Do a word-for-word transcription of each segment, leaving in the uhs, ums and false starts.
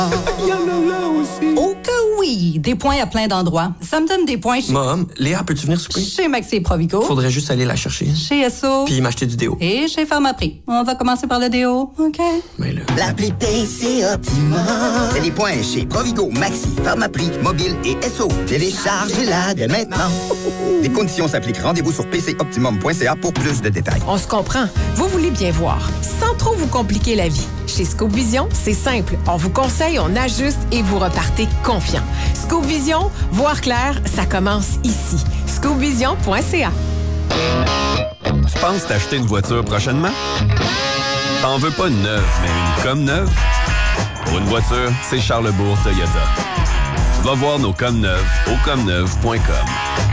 Il y en a là aussi. Oh que oui! Des points à plein d'endroits. Ça me donne des points chez... Mom, Léa, peux-tu venir souper? Chez Maxi et Provigo. Faudrait juste aller la chercher. Chez S O. Puis m'acheter du déo. Et chez Pharmaprix. On va commencer par le déo, OK? Mais là... L'appli P C Optimum. C'est des points chez Provigo, Maxi, Pharmaprix, Mobile et S O. Téléchargez-la dès maintenant. Les conditions s'appliquent. Rendez-vous sur p c optimum point c a pour plus de détails. On se comprend. Vous voulez bien voir, sans trop vous compliquer la vie. Chez Scoop Vision, c'est simple. On vous conseille, on ajuste et vous repartez confiant. Scoop Vision, voir clair, ça commence ici. scoop vision point c a. Tu penses t'acheter une voiture prochainement? T'en veux pas une neuve, mais une comme neuve? Pour une voiture, c'est Charlesbourg Toyota. Va voir nos comme neuves au comme neuve point com.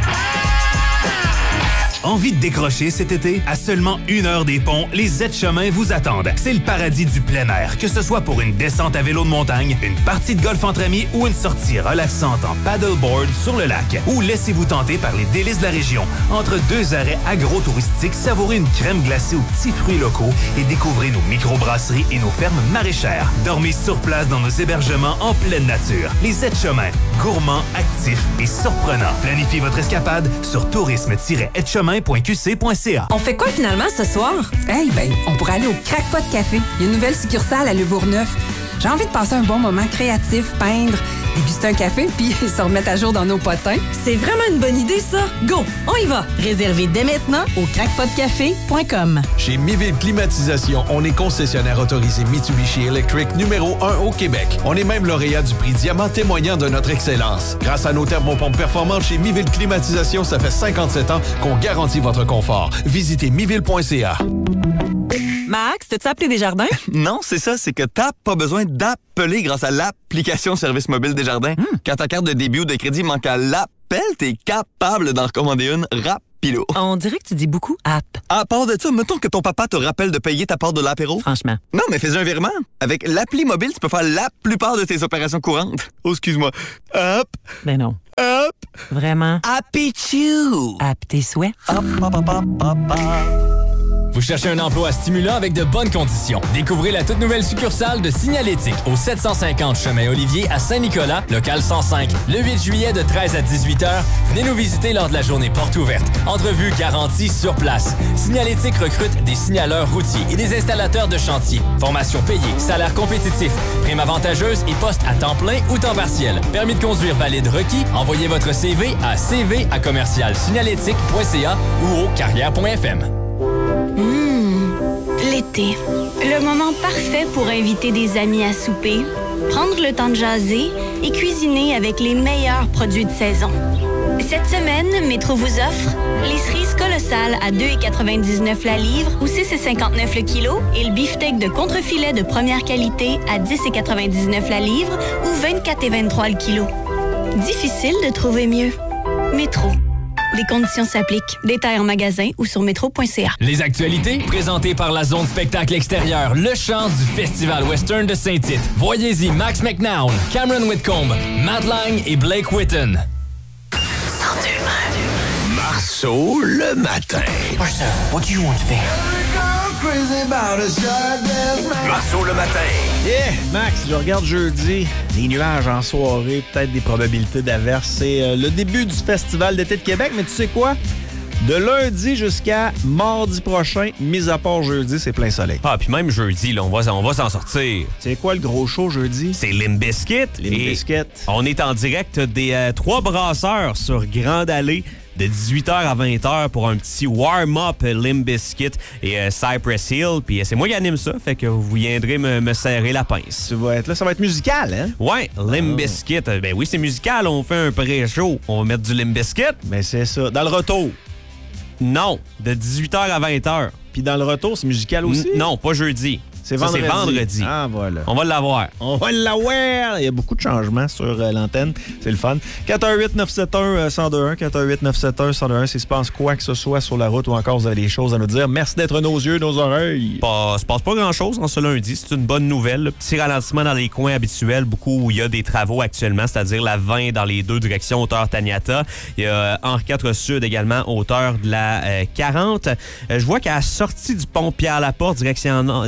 Envie de décrocher cet été? À seulement une heure des ponts, les Z-Chemins vous attendent. C'est le paradis du plein air, que ce soit pour une descente à vélo de montagne, une partie de golf entre amis ou une sortie relaxante en paddleboard sur le lac. Ou laissez-vous tenter par les délices de la région. Entre deux arrêts agro-touristiques, savourez une crème glacée aux petits fruits locaux et découvrez nos microbrasseries et nos fermes maraîchères. Dormez sur place dans nos hébergements en pleine nature. Les Z-Chemins, gourmands, actifs et surprenants. Planifiez votre escapade sur tourisme tiret chemin point q c point c a. On fait quoi finalement ce soir? Eh hey, ben, on pourrait aller au Crackpot Café. Il y a une nouvelle succursale à Le Bourgneuf. J'ai envie de passer un bon moment créatif, peindre, déguster un café, puis se remettre à jour dans nos potins. C'est vraiment une bonne idée, ça! Go! On y va! Réservez dès maintenant au crackpot café point com. Chez Miville Climatisation, on est concessionnaire autorisé Mitsubishi Electric numéro un au Québec. On est même lauréat du prix Diamant témoignant de notre excellence. Grâce à nos thermopompes performantes chez Miville Climatisation, ça fait cinquante-sept ans qu'on garantit votre confort. Visitez miville point c a. Max, t'as-tu appelé Desjardins? Non, c'est ça, c'est que t'as pas besoin d'appeler grâce à l'application Service mobile Desjardins. Mm. Quand ta carte de débit ou de crédit manque à l'appel, t'es capable d'en recommander une rapido. On dirait que tu dis beaucoup app. À part de ça, mettons que ton papa te rappelle de payer ta part de l'apéro. Franchement. Non, mais fais un virement. Avec l'appli mobile, tu peux faire la plupart de tes opérations courantes. Oh, excuse-moi. App. Ben non. App. Vraiment. Appichou. App tes souhaits. Hop, hop, hop, hop, hop, hop. Vous cherchez un emploi stimulant avec de bonnes conditions. Découvrez la toute nouvelle succursale de Signalétique au sept cent cinquante chemin Olivier à Saint-Nicolas, local cent cinq. Le huit juillet de treize à dix-huit heures, venez nous visiter lors de la journée porte ouverte. Entrevue garantie sur place. Signalétique recrute des signaleurs routiers et des installateurs de chantier. Formation payée, salaire compétitif, prime avantageuse et poste à temps plein ou temps partiel. Permis de conduire valide requis. Envoyez votre C V à c v à commercial signalétique point c a ou au carrière point f m. Mmh, l'été. Le moment parfait pour inviter des amis à souper, prendre le temps de jaser et cuisiner avec les meilleurs produits de saison. Cette semaine, Métro vous offre les cerises colossales à deux virgule quatre-vingt-dix-neuf la livre ou six virgule cinquante-neuf le kilo et le beefsteak de contrefilet de première qualité à dix virgule quatre-vingt-dix-neuf la livre ou vingt-quatre virgule vingt-trois le kilo. Difficile de trouver mieux. Métro. Les conditions s'appliquent. Détails en magasin ou sur métro point c a. Les actualités, présentées par la zone spectacle extérieur, le chant du Festival Western de Saint-Tite. Voyez-y Max McNown, Cameron Whitcomb, Matt Lang et Blake Whitten. Marceau le matin. Marceau, what do you want to be? Marceau le matin. Yeah, Max, je regarde jeudi. Des nuages en soirée, peut-être des probabilités d'averse. C'est euh, le début du Festival d'été de Québec, mais tu sais quoi? De lundi jusqu'à mardi prochain, mis à part jeudi, c'est plein soleil. Ah, puis même jeudi, là, on va, on va s'en sortir. C'est quoi le gros show jeudi? C'est Limp Bizkit. Limp Bizkit. On est en direct des euh, Trois Brasseurs sur Grande Allée de dix-huit heures à vingt heures pour un petit warm-up Limp Bizkit et euh, Cypress Hill. Puis euh, c'est moi qui anime ça, fait que vous viendrez me, me serrer la pince. Tu vas être là, ça va être musical, hein? Ouais, Limp ah. Bizkit. Ben oui, c'est musical, on fait un pré-show. On va mettre du Limp Bizkit. Ben c'est ça. Dans le retour. Non, de dix-huit heures à vingt heures. Puis dans le retour, c'est musical aussi? N- non, pas jeudi. C'est vendredi. Ça, c'est vendredi. Ah, voilà. On va l'avoir. On va l'avoir. Il y a beaucoup de changements sur euh, l'antenne. C'est le fun. quatre un huit neuf sept un un zéro deux un. quatre un huit neuf sept un un zéro deux un. Si se passe quoi que ce soit sur la route ou encore vous avez des choses à nous dire, merci d'être nos yeux, nos oreilles. Pas, se passe pas grand-chose en ce lundi. C'est une bonne nouvelle. Le petit ralentissement dans les coins habituels. Beaucoup où il y a des travaux actuellement, c'est-à-dire la vingt dans les deux directions, hauteur Taniata. Il y a Henri quatre Sud également, hauteur de la euh, quarante. Euh, je vois qu'à la sortie du pont Pierre-Laporte, direction, direction nord,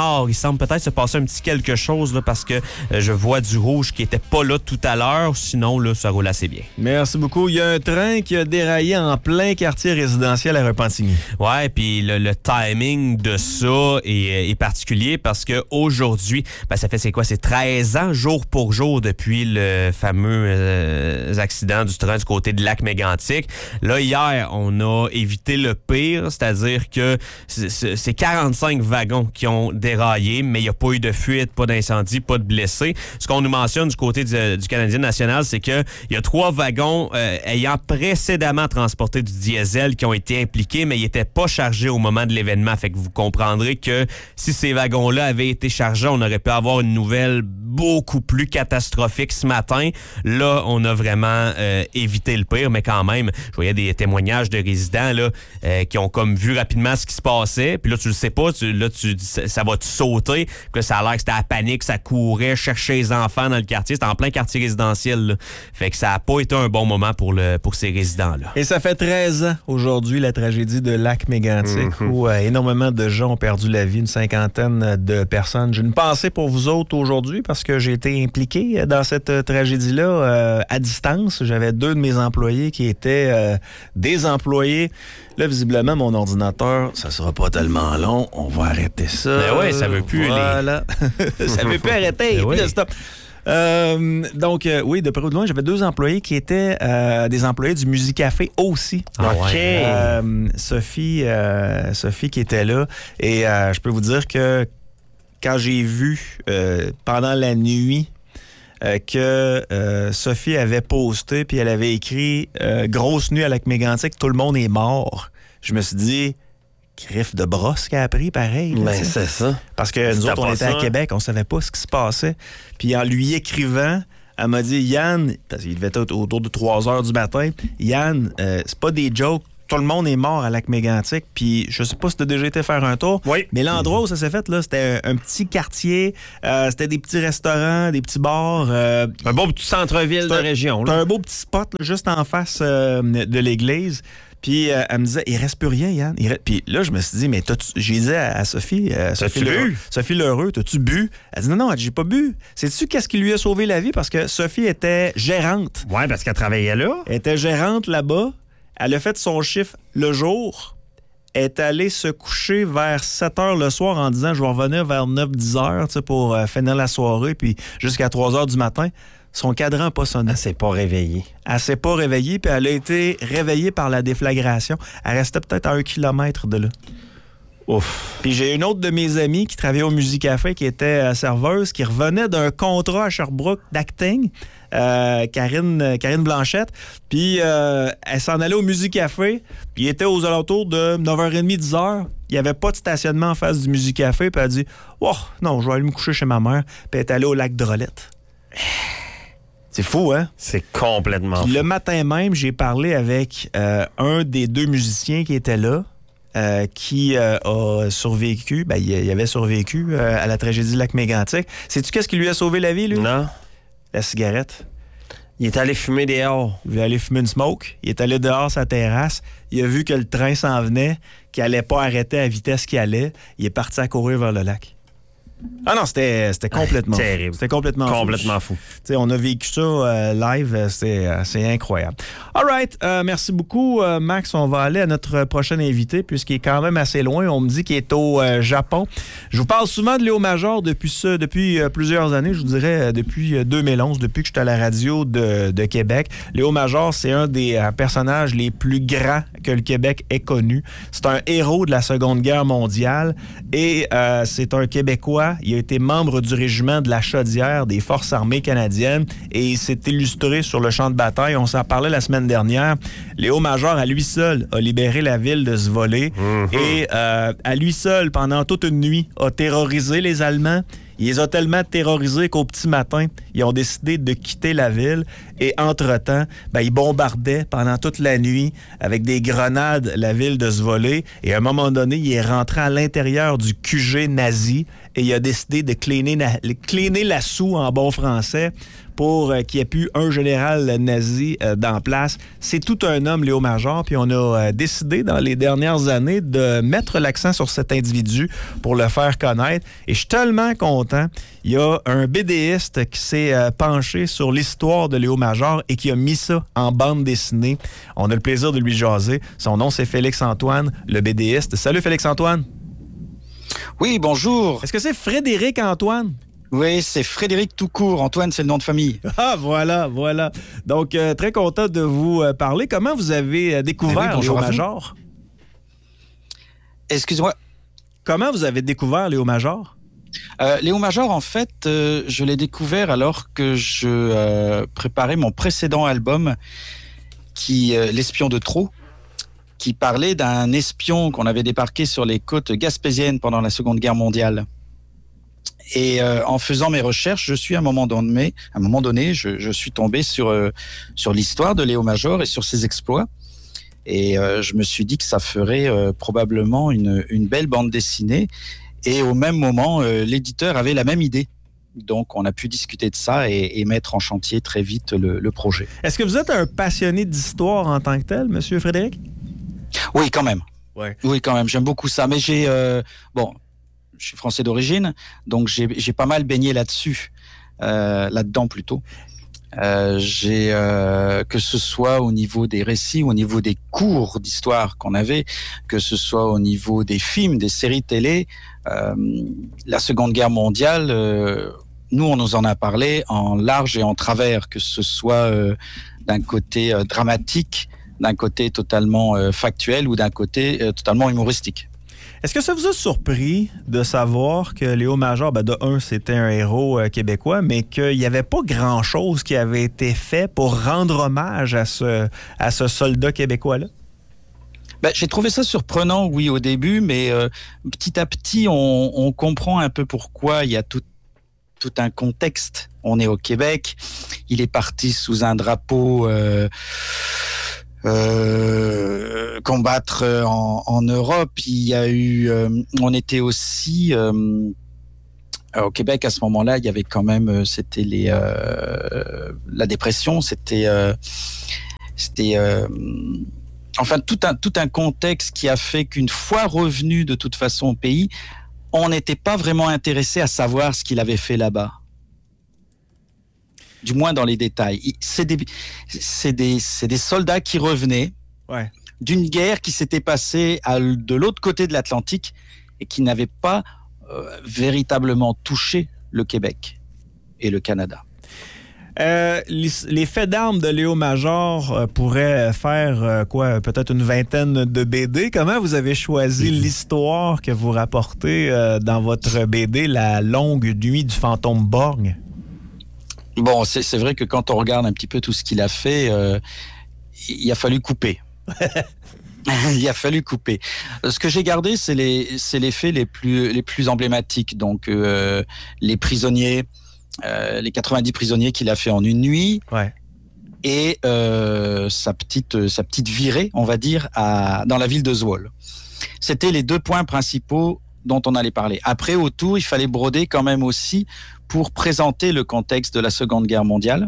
nord. Il semble peut-être se passer un petit quelque chose là, parce que euh, je vois du rouge qui était pas là tout à l'heure. Sinon, là, ça roule assez bien. Merci beaucoup. Il y a un train qui a déraillé en plein quartier résidentiel à Repentigny. Ouais, puis le, le timing de ça est, est particulier parce que aujourd'hui, ben, ça fait c'est quoi? C'est treize ans jour pour jour depuis le fameux euh, accident du train du côté de Lac-Mégantic. Là, hier, on a évité le pire, c'est-à-dire que c'est quarante-cinq wagons qui ont déraillé, mais il n'y a pas eu de fuite, pas d'incendie, pas de blessés. Ce qu'on nous mentionne du côté du, du Canadien national, c'est qu'il y a trois wagons euh, ayant précédemment transporté du diesel qui ont été impliqués, mais ils n'étaient pas chargés au moment de l'événement. Fait que vous comprendrez que si ces wagons-là avaient été chargés, on aurait pu avoir une nouvelle beaucoup plus catastrophique ce matin. Là, on a vraiment euh, évité le pire, mais quand même, je voyais des témoignages de résidents là, euh, qui ont comme vu rapidement ce qui se passait. Puis là, tu le sais pas, tu, là, tu, ça, ça va te sauter, que ça a l'air que c'était à la panique, ça courait, chercher les enfants dans le quartier. C'était en plein quartier résidentiel. Là. Fait que ça a pas été un bon moment pour, le, pour ces résidents-là. Et ça fait treize ans aujourd'hui, la tragédie de Lac-Mégantic, mm-hmm. où euh, énormément de gens ont perdu la vie, une cinquantaine de personnes. J'ai une pensée pour vous autres aujourd'hui parce que j'ai été impliqué dans cette tragédie-là euh, à distance. J'avais deux de mes employés qui étaient euh, des employés. Là, visiblement, mon ordinateur, ça sera pas tellement long. On va arrêter ça. Ben oui, ça veut plus. Voilà. Les... ça veut plus arrêter. Ben oui. Là, stop. Euh, donc, euh, oui, de près ou de loin, j'avais deux employés qui étaient euh, des employés du Musicafé aussi. Ah OK. ouais. Euh, Sophie, euh, Sophie qui était là. Et euh, je peux vous dire que quand j'ai vu euh, pendant la nuit euh, que euh, Sophie avait posté puis elle avait écrit euh, « Grosse nuit à Lac-Mégantic, tout le monde est mort », je me suis dit... Griffe de brosse qu'elle a pris, pareil. Là, ben, c'est ça. Parce que nous autres, on était ça. à Québec, on savait pas ce qui se passait. Puis en lui écrivant, elle m'a dit, Yann, parce qu'il devait être autour de trois heures du matin, Yann, euh, c'est pas des jokes, tout le monde est mort à Lac-Mégantic. Puis je sais pas si tu as déjà été faire un tour, oui. mais l'endroit où ça s'est fait, là, c'était un, un petit quartier, euh, c'était des petits restaurants, des petits bars. Euh, un beau petit centre-ville de un, région. Là. Un beau petit spot là, juste en face euh, de l'église. Puis euh, elle me disait, il reste plus rien, Yann. Il reste... Puis là, je me suis dit, mais j'ai dit à, à Sophie, euh, Sophie Lheureux, Sophie Lheureux, t'as-tu bu? Elle dit, non, non, j'ai pas bu. Sais-tu qu'est-ce qui lui a sauvé la vie? Parce que Sophie était gérante. Ouais, parce qu'elle travaillait là. Elle était gérante là-bas. Elle a fait son chiffre le jour. Elle est allée se coucher vers sept heures le soir en disant, je vais revenir vers neuf dix heures pour euh, finir la soirée, puis jusqu'à trois heures du matin. Son cadran n'a pas sonné. Elle s'est pas réveillée. Elle s'est pas réveillée, puis elle a été réveillée par la déflagration. Elle restait peut-être à un kilomètre de là. Ouf. Puis j'ai une autre de mes amies qui travaillait au Musicafé, qui était serveuse, qui revenait d'un contrat à Sherbrooke d'acting, euh, Karine, Karine Blanchette. Puis euh, elle s'en allait au Musicafé, puis il était aux alentours de neuf heures trente, dix heures. Il n'y avait pas de stationnement en face du Musicafé, puis elle a dit « Oh, non, je vais aller me coucher chez ma mère. » Puis elle est allée au lac Drolette. C'est fou, hein? C'est complètement Puis fou. Le matin même, j'ai parlé avec euh, un des deux musiciens qui était là, euh, qui euh, a survécu. Ben, il avait survécu euh, à la tragédie de Lac-Mégantic. Sais-tu qu'est-ce qui lui a sauvé la vie, lui? Non. La cigarette. Il est allé fumer dehors. Il est allé fumer une smoke. Il est allé dehors sa terrasse. Il a vu que le train s'en venait, qu'il n'allait pas arrêter à la vitesse qu'il allait. Il est parti à courir vers le lac. Ah non, c'était complètement ah, terrible. C'était complètement, complètement fou. fou. T'sais, on a vécu ça euh, live, c'est euh, incroyable. All right, euh, merci beaucoup, euh, Max. On va aller à notre prochain invité, puisqu'il est quand même assez loin. On me dit qu'il est au euh, Japon. Je vous parle souvent de Léo Major depuis, ça, depuis euh, plusieurs années, je vous dirais euh, depuis euh, deux mille onze, depuis que je suis à la radio de, de Québec. Léo Major, c'est un des euh, personnages les plus grands que le Québec ait connu. C'est un héros de la Seconde Guerre mondiale et euh, c'est un Québécois. Il a été membre du régiment de la Chaudière des Forces armées canadiennes et il s'est illustré sur le champ de bataille. On s'en parlait la semaine dernière. Léo Major, à lui seul, a libéré la ville de ce volet mm-hmm. et euh, à lui seul, pendant toute une nuit, a terrorisé les Allemands. Il les a tellement terrorisés qu'au petit matin, ils ont décidé de quitter la ville. Et entre-temps, ben, ils bombardaient pendant toute la nuit avec des grenades la ville de Zvolé. Et à un moment donné, il est rentré à l'intérieur du Q G nazi et il a décidé de cleaner la, cleaner la soue en bon français pour euh, qu'il n'y ait plus un général nazi euh, dans place. C'est tout un homme, Léo Major, puis on a euh, décidé dans les dernières années de mettre l'accent sur cet individu pour le faire connaître. Et je suis tellement content. Il y a un BDiste qui s'est euh, penché sur l'histoire de Léo Major et qui a mis ça en bande dessinée. On a le plaisir de lui jaser. Son nom, c'est Félix-Antoine, le BDiste. Salut Félix-Antoine. Oui, bonjour. Est-ce que c'est Frédéric-Antoine? Oui, c'est Frédéric tout court. Antoine, c'est le nom de famille. Ah, voilà, voilà. Donc, euh, très content de vous euh, parler. Comment vous avez euh, découvert oui, Léo Major? Excusez-moi. Comment vous avez découvert Léo Major? Euh, Léo Major, en fait, euh, je l'ai découvert alors que je euh, préparais mon précédent album, qui euh, L'espion de trop, qui parlait d'un espion qu'on avait débarqué sur les côtes gaspésiennes pendant la Seconde Guerre mondiale. Et euh, en faisant mes recherches, je suis à un moment donné, à un moment donné, je, je suis tombé sur euh, sur l'histoire de Léo Major et sur ses exploits. Et euh, je me suis dit que ça ferait euh, probablement une une belle bande dessinée. Et au même moment, euh, l'éditeur avait la même idée. Donc, on a pu discuter de ça et, et mettre en chantier très vite le, le projet. Est-ce que vous êtes un passionné d'histoire en tant que tel, Monsieur Frédéric? Oui, quand même. Ouais. Oui, quand même. J'aime beaucoup ça. Mais j'ai euh, bon. Je suis français d'origine, donc j'ai, j'ai pas mal baigné là-dessus, euh, là-dedans plutôt. Euh, j'ai euh, que ce soit au niveau des récits, au niveau des cours d'histoire qu'on avait, que ce soit au niveau des films, des séries télé, euh, la Seconde Guerre mondiale. Euh, nous, on nous en a parlé en large et en travers, que ce soit euh, d'un côté euh, dramatique, d'un côté totalement euh, factuel ou d'un côté euh, totalement humoristique. Est-ce que ça vous a surpris de savoir que Léo Major, ben de un, c'était un héros euh, québécois, mais qu'il n'y avait pas grand-chose qui avait été fait pour rendre hommage à ce, à ce soldat québécois-là? Ben, j'ai trouvé ça surprenant, oui, au début, mais euh, petit à petit, on, on comprend un peu pourquoi. Il y a tout, tout un contexte. On est au Québec. Il est parti sous un drapeau... Euh, Euh, combattre en, en Europe. Il y a eu, euh, on était aussi euh, au Québec à ce moment-là. Il y avait quand même, c'était les euh, la dépression, c'était euh, c'était euh, enfin tout un tout un contexte qui a fait qu'une fois revenu de toute façon au pays, on n'était pas vraiment intéressé à savoir ce qu'il avait fait là-bas. Du moins dans les détails. C'est des, c'est des, c'est des soldats qui revenaient ouais. d'une guerre qui s'était passée à, de l'autre côté de l'Atlantique et qui n'avait pas euh, véritablement touché le Québec et le Canada. Euh, les, les faits d'armes de Léo Major euh, pourraient faire euh, quoi, peut-être une vingtaine de B D. Comment vous avez choisi mmh. l'histoire que vous rapportez euh, dans votre B D, La longue nuit du fantôme borgne? Bon, c'est, c'est vrai que quand on regarde un petit peu tout ce qu'il a fait, euh, il a fallu couper. il a fallu couper. Ce que j'ai gardé, c'est les, c'est les faits les plus, les plus emblématiques. Donc, euh, les prisonniers, euh, les quatre-vingt-dix prisonniers qu'il a fait en une nuit. Ouais. Et euh, sa petite, sa petite virée, on va dire, à, dans la ville de Zwolle. C'était les deux points principaux dont on allait parler. Après, autour, il fallait broder quand même aussi pour présenter le contexte de la Seconde Guerre mondiale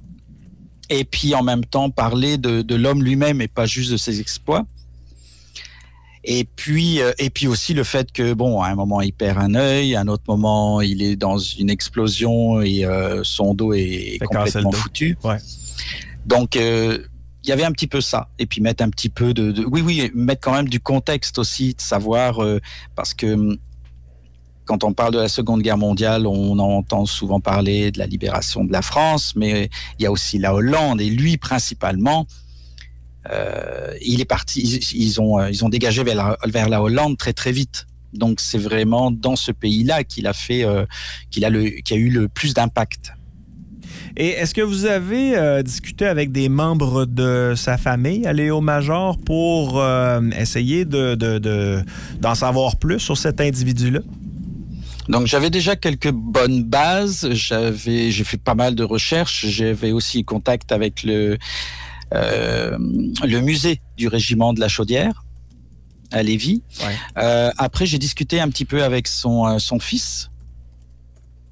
et puis en même temps parler de, de l'homme lui-même et pas juste de ses exploits. Et puis, euh, et puis aussi le fait que, bon, à un moment, il perd un œil, à un autre moment, il est dans une explosion et euh, son dos est Fait complètement foutu. Ouais. Donc, euh, il y avait un petit peu ça. Et puis mettre un petit peu de... de oui, oui, mettre quand même du contexte aussi, de savoir, euh, parce que quand on parle de la Seconde Guerre mondiale, on entend souvent parler de la libération de la France, mais il y a aussi la Hollande, et lui principalement, euh, il est parti, ils, ils, ont, ils ont dégagé vers la, vers la Hollande très très vite. Donc c'est vraiment dans ce pays-là qu'il a fait, euh, qu'il a le, qu'il a eu le plus d'impact. Et est-ce que vous avez euh, discuté avec des membres de sa famille à Léo Major pour euh, essayer de, de, de, d'en savoir plus sur cet individu-là? Donc j'avais déjà quelques bonnes bases, j'avais, j'ai fait pas mal de recherches, j'avais aussi contact avec le, euh, le musée du régiment de la Chaudière à Lévis. Ouais. Euh, après j'ai discuté un petit peu avec son, son fils,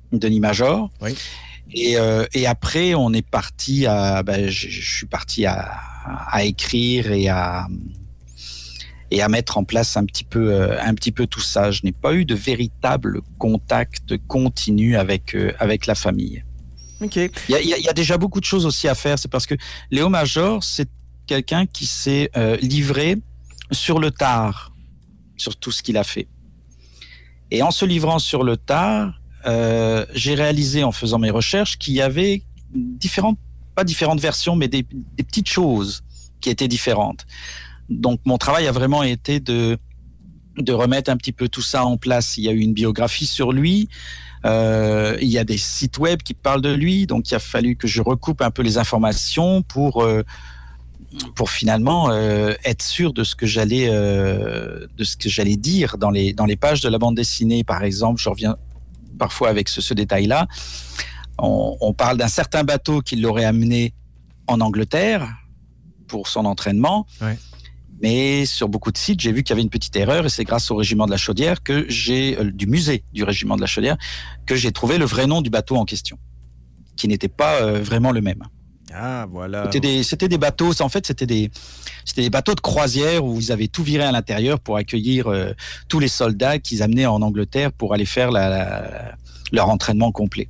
Denis Major. Oui. Et, euh, et après, on est parti à, ben, je, je suis parti à, à écrire et à, et à mettre en place un petit peu, euh, un petit peu tout ça. Je n'ai pas eu de véritable contact continu avec, euh, avec la famille. OK. Il y a, il y a, il y a déjà beaucoup de choses aussi à faire. C'est parce que Léo Major, c'est quelqu'un qui s'est euh, livré sur le tard, sur tout ce qu'il a fait. Et en se livrant sur le tard, Euh, j'ai réalisé en faisant mes recherches qu'il y avait différentes, pas différentes versions, mais des, des petites choses qui étaient différentes. Donc mon travail a vraiment été de, de remettre un petit peu tout ça en place. Il y a eu une biographie sur lui, euh, il y a des sites web qui parlent de lui, donc il a fallu que je recoupe un peu les informations pour, euh, pour finalement euh, être sûr de ce que j'allais, euh, de ce que j'allais dire dans les, dans les pages de la bande dessinée. Par exemple, je reviens parfois avec ce, ce détail-là, on, on parle d'un certain bateau qui l'aurait amené en Angleterre pour son entraînement. Ouais. Mais sur beaucoup de sites, j'ai vu qu'il y avait une petite erreur et c'est grâce au régiment de la Chaudière que j'ai, euh, du musée du régiment de la Chaudière, que j'ai trouvé le vrai nom du bateau en question, qui n'était pas euh, vraiment le même. Ah, voilà. C'était des, c'était des bateaux, en fait, c'était des, c'était des bateaux de croisière où ils avaient tout viré à l'intérieur pour accueillir euh, tous les soldats qu'ils amenaient en Angleterre pour aller faire la, la, leur entraînement complet.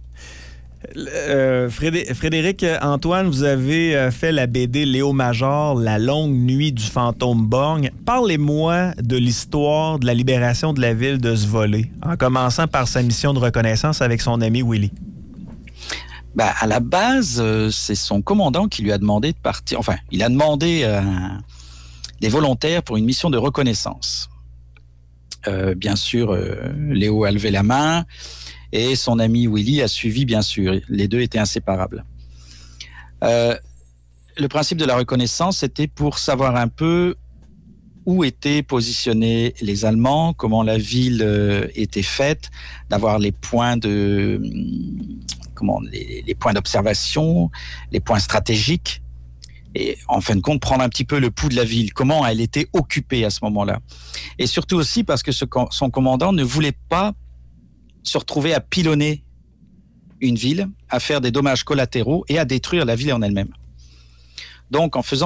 Euh, Frédéric Antoine, vous avez fait la B D Léo Major, La longue nuit du fantôme borgne. Parlez-moi de l'histoire de la libération de la ville de Zvolé, en commençant par sa mission de reconnaissance avec son ami Willy. Ben, à la base, euh, c'est son commandant qui lui a demandé de partir. Enfin, il a demandé euh, des volontaires pour une mission de reconnaissance. Euh, bien sûr, euh, Léo a levé la main et son ami Willy a suivi, bien sûr. Les deux étaient inséparables. Euh, le principe de la reconnaissance, c'était pour savoir un peu où étaient positionnés les Allemands, comment la ville euh, était faite, d'avoir les points de... Comment, les, les points d'observation, les points stratégiques, et en fin de compte, prendre un petit peu le pouls de la ville, comment elle était occupée à ce moment-là. Et surtout aussi parce que ce, son commandant ne voulait pas se retrouver à pilonner une ville, à faire des dommages collatéraux et à détruire la ville en elle-même. Donc, en faisant